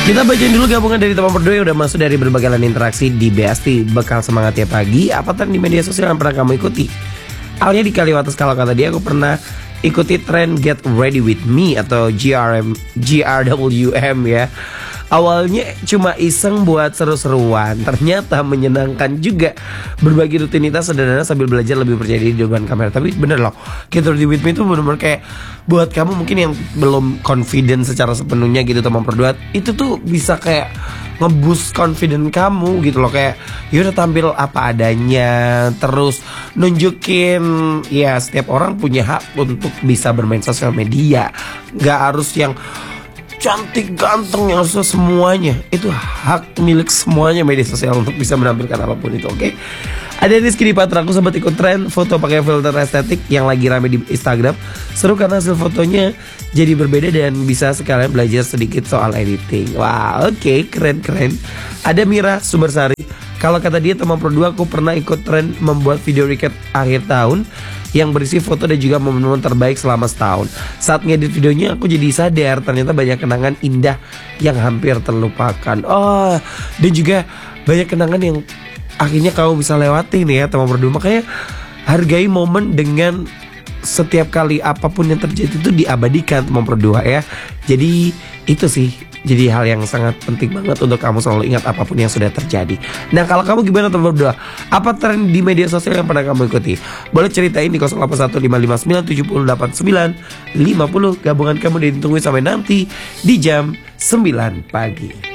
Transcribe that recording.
Kita bacain dulu gabungan dari teman berdua yang udah masuk dari berbagai lain interaksi di BST Bekal Semangat Tiap Pagi. Apa tren di media sosial yang pernah kamu ikuti? Awalnya di Kaliwates, kalau kata dia, aku pernah ikuti tren Get Ready With Me atau GRWM ya. Awalnya cuma iseng buat seru-seruan, ternyata menyenangkan juga. Berbagi rutinitas sederhana sambil belajar lebih percaya diri di depan kamera. Tapi bener loh, Get Ready With Me itu bener-bener kayak buat kamu mungkin yang belum confident secara sepenuhnya gitu teman berdua, itu tuh bisa kayak nge-boost confident kamu gitu loh. Kayak ya udah tampil apa adanya, terus nunjukin ya setiap orang punya hak untuk bisa bermain sosial media. Gak harus yang cantik, ganteng, yang harus semuanya. Itu hak milik semuanya media sosial untuk bisa menampilkan apapun itu, oke? Ada Rizky di Patra, aku sempat ikut tren foto pakai filter estetik yang lagi rame di Instagram. Seru karena hasil fotonya jadi berbeda dan bisa sekalian belajar sedikit soal editing. Wah, oke, keren-keren. Ada Mira Sumbersari, kalau kata dia teman berdua, aku pernah ikut tren membuat video recap akhir tahun yang berisi foto dan juga momen-momen terbaik selama setahun. Saat ngedit videonya aku jadi sadar ternyata banyak kenangan indah yang hampir terlupakan. Oh, dan juga banyak kenangan yang akhirnya kamu bisa lewatin ya teman berdua. Makanya hargai momen dengan setiap kali apapun yang terjadi itu diabadikan teman berdua ya. Jadi itu sih jadi hal yang sangat penting banget untuk kamu selalu ingat apapun yang sudah terjadi. Nah, kalau kamu gimana teman berdua? Apa tren di media sosial yang pernah kamu ikuti? Boleh ceritain di 081559789950. Gabungan kamu ditunggu sampai nanti di jam 9 pagi.